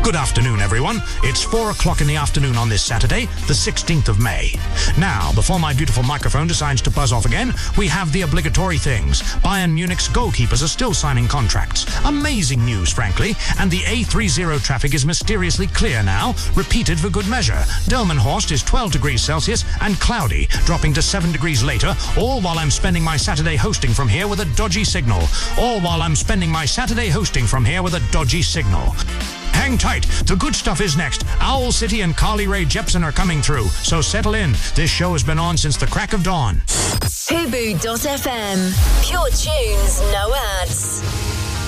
Good afternoon, everyone. It's 4 o'clock in the afternoon on this Saturday, the 16th of May. Now, before my beautiful microphone decides to buzz off again, we have the obligatory things. Bayern Munich's goalkeepers are still signing contracts. Amazing news, frankly. And the A30 traffic is mysteriously clear now, repeated for good measure. Delmenhorst is 12 degrees Celsius and cloudy, dropping to 7 degrees later, all while I'm spending my Saturday hosting from here with a dodgy signal. Hang tight. The good stuff is next. Owl City and Carly Rae Jepsen are coming through. So settle in. This show has been on since the crack of dawn. Fubu.fm. Pure tunes, no ads.